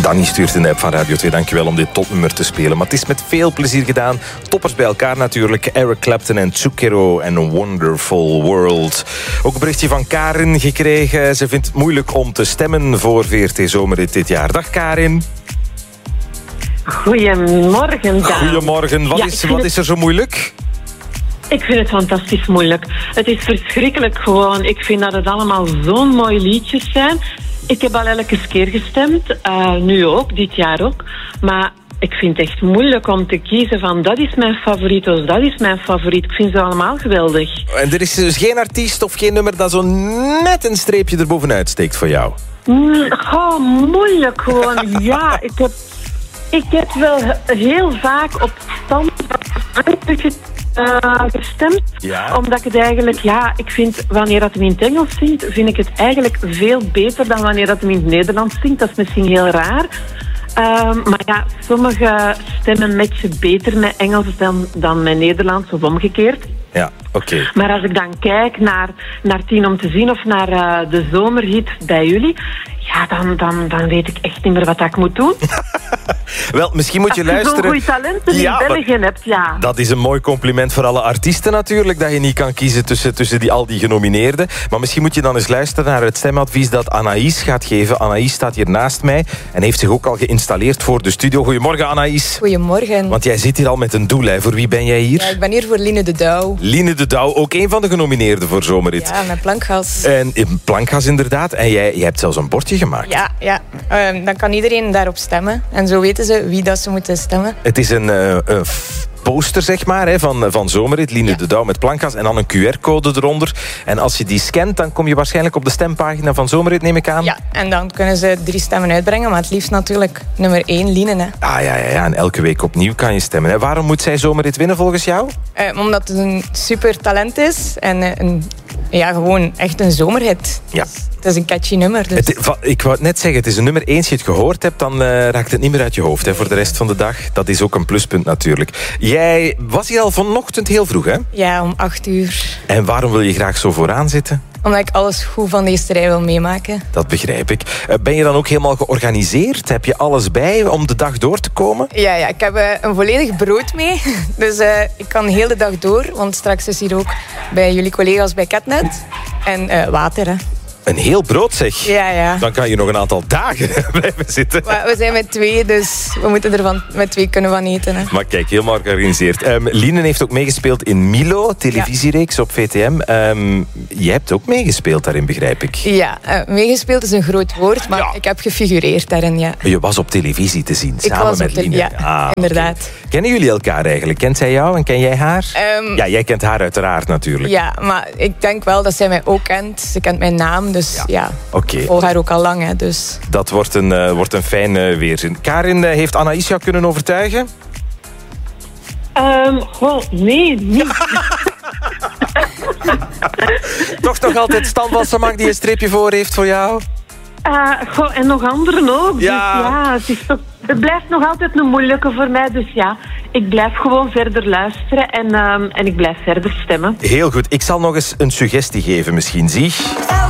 Danny stuurt in de app van Radio 2. Dankjewel om dit topnummer te spelen. Maar het is met veel plezier gedaan. Toppers bij elkaar natuurlijk. Eric Clapton en Zucchero en A Wonderful World. Ook een berichtje van Karin gekregen. Ze vindt het moeilijk om te stemmen voor VRT Zomerrit dit jaar. Dag Karin. Goedemorgen, Daan. Goedemorgen. Wat is er zo moeilijk? Ik vind het fantastisch moeilijk. Het is verschrikkelijk gewoon. Ik vind dat het allemaal zo'n mooie liedjes zijn. Ik heb al elke keer gestemd. Nu ook, dit jaar ook. Maar ik vind het echt moeilijk om te kiezen van dat is mijn favoriet of dat is mijn favoriet. Ik vind ze allemaal geweldig. En er is dus geen artiest of geen nummer dat zo net een streepje erbovenuit steekt voor jou? Moeilijk gewoon. Ja, ik heb wel heel vaak op stand gestemd. Ja. Omdat ik het eigenlijk, ik vind wanneer dat hem in het Engels zingt, vind ik het eigenlijk veel beter dan wanneer dat hem in het Nederlands zingt. Dat is misschien heel raar. Maar ja, sommige stemmen matchen beter met Engels dan met Nederlands of omgekeerd. Ja, oké. Maar als ik dan kijk naar 10 om te zien of naar de zomerhit bij jullie, ja, dan weet ik echt niet meer wat ik moet doen. Wel, misschien moet je luisteren. Als je zo'n goede talenten in België hebt, ja. Dat is een mooi compliment voor alle artiesten natuurlijk, dat je niet kan kiezen tussen al die genomineerden. Maar misschien moet je dan eens luisteren naar het stemadvies dat Anaïs gaat geven. Anaïs staat hier naast mij en heeft zich ook al geïnstalleerd voor de studio. Goedemorgen, Anaïs. Goedemorgen. Want jij zit hier al met een doel, hè. Voor wie ben jij hier? Ja, ik ben hier voor Line de Douw. Line de Douw, ook een van de genomineerden voor Zomerrit. Ja, met plankgas. En plankgas inderdaad. En jij hebt zelfs een bordje gemaakt. Ja. Dan kan iedereen daarop stemmen. En zo weten ze wie dat ze moeten stemmen. Het is een poster, zeg maar, hè, van Zomerrit. Line de Douw met plankgas en dan een QR-code eronder. En als je die scant, dan kom je waarschijnlijk op de stempagina van Zomerrit, neem ik aan. Ja, en dan kunnen ze 3 stemmen uitbrengen. Maar het liefst natuurlijk nummer 1, Line. Hè. Ah, ja. En elke week opnieuw kan je stemmen. Hè. Waarom moet zij Zomerrit winnen volgens jou? Omdat het een super talent is. En gewoon echt een zomerhit. Ja. Het is een catchy nummer. Dus. Ik wou het net zeggen, het is een nummer. Eens je het gehoord hebt, dan raakt het niet meer uit je hoofd, hè, voor de rest van de dag. Dat is ook een pluspunt natuurlijk. Jij was hier al vanochtend heel vroeg, hè? Ja, om 8:00. En waarom wil je graag zo vooraan zitten? Omdat ik alles goed van de eerste rij wil meemaken. Dat begrijp ik. Ben je dan ook helemaal georganiseerd? Heb je alles bij om de dag door te komen? Ja, ik heb een volledig brood mee. Dus ik kan de hele dag door. Want straks is hier ook bij jullie collega's bij Catnet. En water, hè. Een heel brood, zeg. Ja. Dan kan je nog een aantal dagen blijven zitten. Maar we zijn met 2, dus we moeten er met 2 kunnen van eten. Hè. Maar kijk, helemaal georganiseerd. Line heeft ook meegespeeld in Milo, televisiereeks op VTM. Jij hebt ook meegespeeld daarin, begrijp ik. Ja, meegespeeld is een groot woord, maar ik heb gefigureerd daarin, ja. Je was op televisie te zien, ik samen met Line. Ja, inderdaad. Okay. Kennen jullie elkaar eigenlijk? Kent zij jou en ken jij haar? Ja, jij kent haar uiteraard natuurlijk. Ja, maar ik denk wel dat zij mij ook kent. Ze kent mijn naam, dus ja. Okay. Ik volg haar ook al lang, hè, dus. Dat wordt een fijn weerzin. Karin, heeft Anaïs jou kunnen overtuigen? Nee, niet. Toch nog altijd Stan van Samang die een streepje voor heeft voor jou? En nog anderen ook. Ja. Dus het blijft nog altijd een moeilijke voor mij. Dus ja, ik blijf gewoon verder luisteren en ik blijf verder stemmen. Heel goed. Ik zal nog eens een suggestie geven misschien. Zie.